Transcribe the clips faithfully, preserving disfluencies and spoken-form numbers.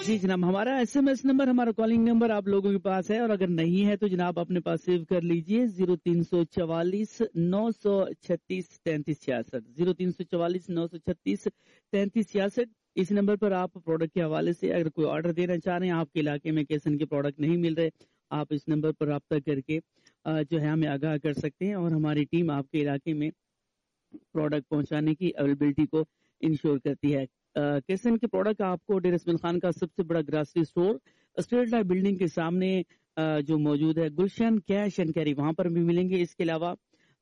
जी जनाब, हमारा S M S number, हमारा कॉलिंग नंबर आप लोगों के पास है, और अगर नहीं है तो जनाब अपने पास सेव कर लीजिए जीरो तीन सौ चवालीस नौ सौ छत्तीस तैंतीस छियासठ जीरो तीन सौ चवालीस नौ सौ छत्तीस तैंतीस छियासठ। इस नंबर पर आप प्रोडक्ट के हवाले से अगर कोई ऑर्डर देना चाह रहे हैं, आपके इलाके में केसन के प्रोडक्ट नहीं मिल रहे, आप इस नंबर पर रब्ता करके जो है हमें आगाह कर सकते हैं, और हमारी टीम आपके इलाके में प्रोडक्ट पहुंचाने की अवेलेबिलिटी को इंश्योर करती है। केसन के प्रोडक्ट आपको डेर इस्माइल खान का सबसे बड़ा grasserie store straight light building के सामने आ, जो मौजूद है, गुलशन कैश एंड कैरी, वहां पर भी मिलेंगे। इसके अलावा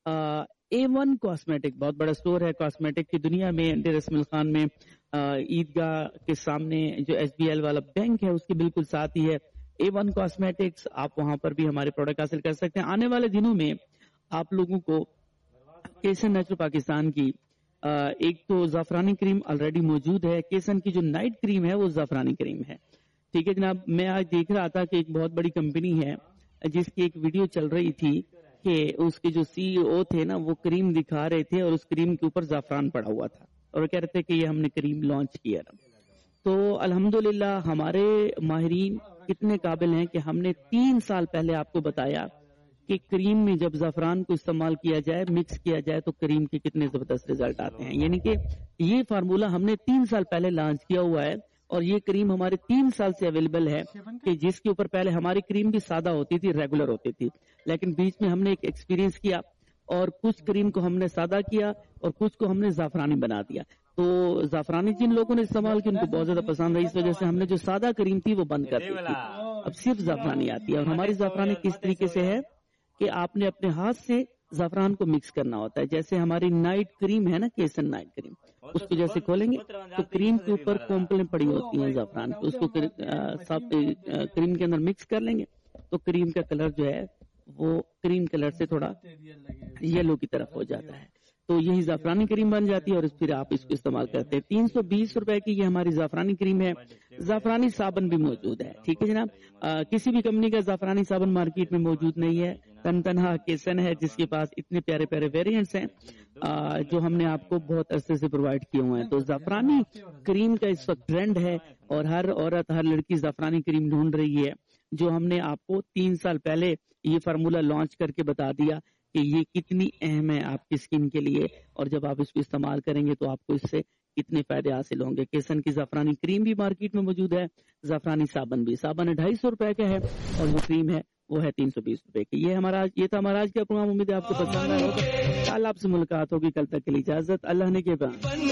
ए वन कॉस्मेटिक बहुत बड़ा स्टोर है कॉस्मेटिक की दुनिया में, डेर इस्माइल खान में ईदगाह के सामने जो एस बी एल वाला बैंक है उसके बिल्कुल साथ ही है ए वन कॉस्मेटिक्स। आप वहां पर भी हमारे प्रोडक्ट हासिल कर सकते हैं। आने वाले दिनों में आप लोगों को केसन नेचुरल पाकिस्तान की एक तो जाफरानी क्रीम ऑलरेडी मौजूद है, केसन की जो नाइट क्रीम है वो जाफरानी क्रीम है। ठीक है जनाब, मैं आज देख रहा था कि एक बहुत बड़ी कंपनी है जिसकी एक वीडियो चल रही थी कि उसके जो सीईओ थे ना वो क्रीम दिखा रहे थे और उस क्रीम के ऊपर जाफरान पड़ा हुआ था और कह रहे थे कि ये हमने क्रीम लॉन्च किया ना। तो अल्हम्दुलिल्लाह हमारे माहिरीन कितने काबिल हैं कि हमने तीन साल पहले आपको बताया कि क्रीम में जब ज़ाफ़रान को इस्तेमाल किया जाए, मिक्स किया जाए, तो क्रीम के कितने जबरदस्त रिजल्ट आते हैं। यानी कि ये फार्मूला हमने तीन साल पहले लॉन्च किया हुआ है और ये क्रीम हमारे तीन साल से अवेलेबल है, कि जिसके ऊपर पहले हमारी क्रीम भी सादा होती थी, रेगुलर होती थी, लेकिन बीच में हमने एक एक्सपीरियंस किया और कुछ क्रीम को हमने सादा किया और कुछ को हमने ज़ाफ़रानी बना दिया। तो ज़ाफ़रानी जिन लोगों ने इस्तेमाल की उनको बहुत ज्यादा पसंद आई, इस वजह से हमने जो सादा क्रीम थी वो बंद कर दी थी, अब सिर्फ ज़ाफ़रानी आती है। और हमारी ज़ाफ़रानी किस तरीके से है कि आपने अपने हाथ से ज़ाफ़रान को मिक्स करना होता है। जैसे हमारी नाइट क्रीम है ना, केसन नाइट क्रीम, उसको जैसे खोलेंगे तो क्रीम के ऊपर कोम्पलें पड़ी होती हैं ज़ाफ़रान की, उसको सब क्रीम के अंदर मिक्स कर लेंगे तो क्रीम का कलर जो है वो क्रीम कलर से थोड़ा येलो की तरफ हो जाता है, तो यही ज़ाफ़रानी क्रीम बन जाती है और फिर आप इसको इस्तेमाल करते हैं। तीन सौ बीस रुपए की ये हमारी ज़ाफ़रानी क्रीम है। ज़ाफ़रानी साबन भी मौजूद है। ठीक है जनाब, आ, किसी भी कंपनी का ज़ाफ़रानी साबन मार्केट में मौजूद नहीं है, तन तनहा केसन है जिसके पास इतने प्यारे प्यारे वेरिएंट्स हैं आ, जो हमने आपको बहुत अरसे से प्रोवाइड किए हुए हैं। तो ज़ाफ़रानी क्रीम का इस वक्त ट्रेंड है और हर औरत हर लड़की ज़ाफ़रानी क्रीम ढूंढ रही है, जो हमने आपको तीन साल पहले ये फार्मूला लॉन्च करके बता दिया कि ये कितनी अहम है आपकी स्किन के लिए, और जब आप इसको इस्तेमाल करेंगे तो आपको इससे कितने फायदे हासिल होंगे। केसन की ज़ाफ़रानी क्रीम भी मार्केट में मौजूद है, ज़ाफ़रानी साबन भी। साबन ढाई सौ रुपए का है और जो क्रीम है वो है तीन सौ बीस रुपए की। ये हमारा ये था हमारा आज का प्रोग्राम। उम्मीद है आपको पसंद आया होगा। कल आपसे मुलाकात होगी, कल तक के लिए इजाजत, अल्लाह ने के बाद।